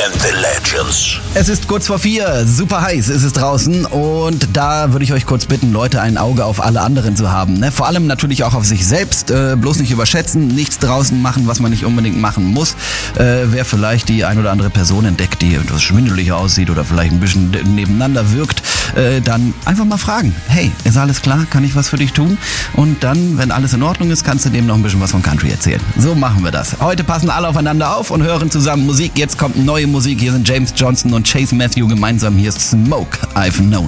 and the Legends. Es ist kurz vor 4, super heiß ist es draußen und da würde ich euch kurz bitten, Leute, ein Auge auf alle anderen zu haben. Ne? Vor allem natürlich auch auf sich selbst, bloß nicht überschätzen, nichts draußen machen, was man nicht unbedingt machen muss. Wer vielleicht die ein oder andere Person entdeckt, die etwas schwindelig aussieht oder vielleicht ein bisschen nebeneinander wirkt, dann einfach mal fragen, hey, ist alles klar, kann ich was für dich tun? Und dann, wenn alles in Ordnung ist, kannst du dem noch ein bisschen was von Country erzählen. So machen wir das. Heute passen alle aufeinander auf und hören zusammen Musik. Jetzt kommt neue Musik. Hier sind James Johnson und Chase Matthew gemeinsam. Hier ist Smoke, I've Known.